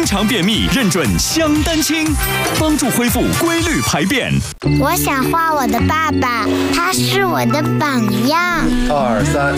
常便秘认准香丹清，帮助恢复规律排便。 我想画我的爸爸，他是我的榜样。 2、3，